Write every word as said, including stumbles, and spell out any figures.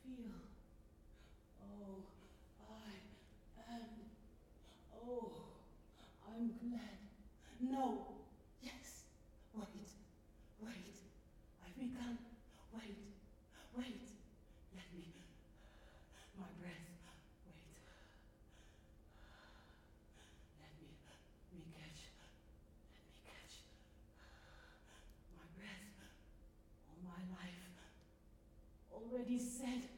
feel. Oh, I am. Oh, I'm glad. No. Yes. Wait. Wait. I've begun. Wait. Wait. Let me. My breath. Wait. Let me. Me catch. Let me catch. My breath. All my life. Already said.